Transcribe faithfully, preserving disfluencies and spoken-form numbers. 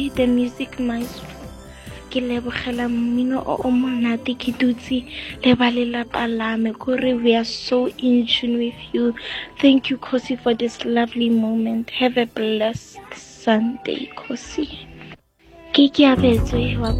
the music maestro. Ke lebogela mmino o o monate ke dutse le ba lelapa la me kore we are so in tune with you. Thank you, Khosi, for this lovely moment. Have a blessed Sunday, Khosi. Ke ke abetswe wa